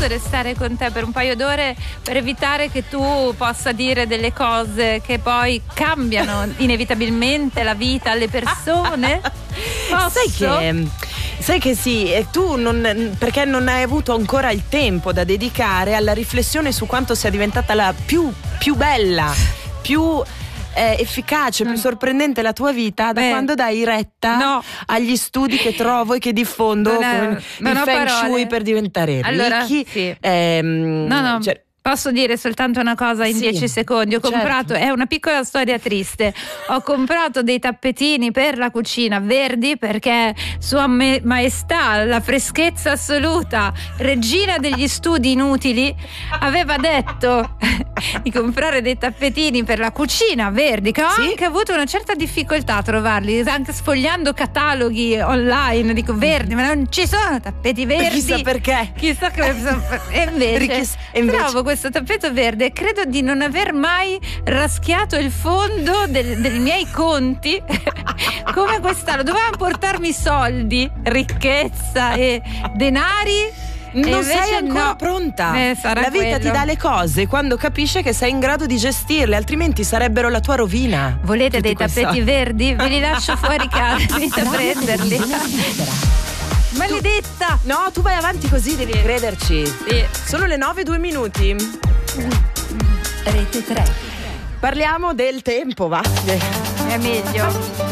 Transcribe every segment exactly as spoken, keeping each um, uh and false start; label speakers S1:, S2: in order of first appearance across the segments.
S1: posso restare con te per un paio d'ore per evitare che tu possa dire delle cose che poi cambiano inevitabilmente la vita alle persone? Posso?
S2: Sai che, sai che sì, e tu non, perché non hai avuto ancora il tempo da dedicare alla riflessione su quanto sia diventata la più, più bella, più eh, efficace, più sorprendente la tua vita da
S1: Beh,
S2: quando dai retta
S1: no.
S2: agli studi che trovo e che diffondo
S1: Non è-
S2: come
S1: non
S2: il
S1: ho
S2: Feng
S1: parole.
S2: Shui per diventare
S1: Allora,
S2: ricchi.
S1: sì.
S2: Ehm,
S1: No, no.
S2: cioè,
S1: Posso dire soltanto una cosa in
S2: Sì,
S1: dieci secondi? Ho
S2: certo.
S1: comprato, è una piccola storia triste, ho comprato dei tappetini per la cucina verdi perché Sua Me- Maestà, la freschezza assoluta, regina degli studi inutili, aveva detto di comprare dei tappetini per la cucina verdi, che ho
S2: Sì.
S1: anche avuto una certa difficoltà a trovarli, anche sfogliando cataloghi online, dico verdi, ma non ci sono tappeti verdi.
S2: chissà perché.
S1: Chissà che e invece,
S2: Chissà- e invece-
S1: trovo questo tappeto verde e credo di non aver mai raschiato il fondo del- dei miei conti come quest'anno. Dovevano portarmi soldi, ricchezza e denari. E
S2: Non
S1: invece
S2: sei ancora
S1: no.
S2: pronta.
S1: Eh, sarà
S2: la vita
S1: quello.
S2: ti dà le cose quando capisce che sei in grado di gestirle, altrimenti sarebbero la tua rovina.
S1: Volete
S2: Tutti
S1: dei
S2: quei
S1: tappeti
S2: soldi.
S1: verdi? Ve li lascio fuori casa, venite a prenderli. Maledetta!
S2: No, tu vai avanti così, devi crederci.
S1: Sì.
S2: Sono le nove e due minuti.
S1: Rete tre.
S2: Parliamo del tempo, va.
S1: È meglio.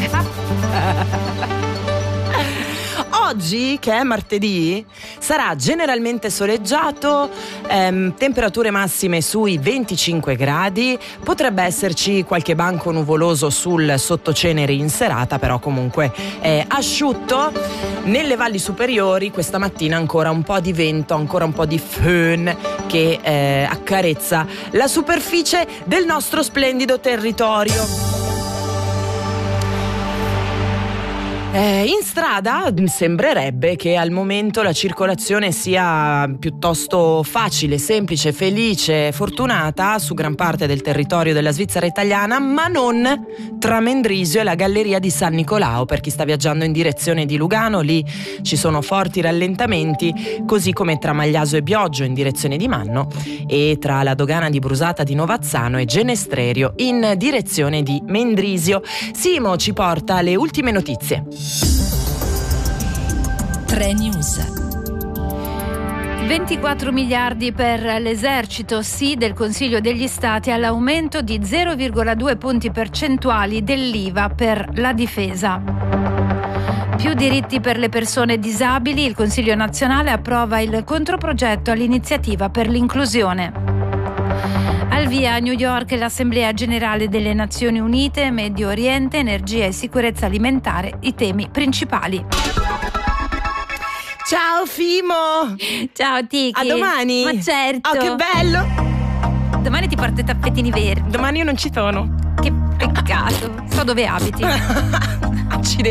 S2: Oggi, che è martedì, sarà generalmente soleggiato, ehm, temperature massime sui venticinque gradi, potrebbe esserci qualche banco nuvoloso sul sottoceneri in serata, però comunque è asciutto. Nelle valli superiori questa mattina ancora un po' di vento, ancora un po' di föhn che eh, accarezza la superficie del nostro splendido territorio. Eh, in strada sembrerebbe che al momento la circolazione sia piuttosto facile, semplice, felice, fortunata su gran parte del territorio della Svizzera italiana, ma non tra Mendrisio e la galleria di San Nicolao. Per chi sta viaggiando in direzione di Lugano, lì ci sono forti rallentamenti, così come tra Magliaso e Bioggio in direzione di Manno e tra la dogana di Brusata di Novazzano e Genestrerio in direzione di Mendrisio. Simo ci porta le ultime notizie.
S3: tre News.
S1: ventiquattro miliardi per l'esercito, sì del Consiglio degli Stati all'aumento di zero virgola due punti percentuali dell'I V A per la difesa. Più diritti per le persone disabili, il Consiglio nazionale approva il controprogetto all'iniziativa per l'inclusione. Al via a New York l'Assemblea Generale delle Nazioni Unite, Medio Oriente, energia e sicurezza alimentare, i temi principali.
S2: Ciao Fimo!
S1: Ciao Tiki!
S2: A domani!
S1: Ma certo!
S2: Oh, che bello!
S1: Domani ti porto i tappetini verdi.
S2: Domani io non ci sono.
S1: Che peccato! So dove abiti.
S2: Accidenti.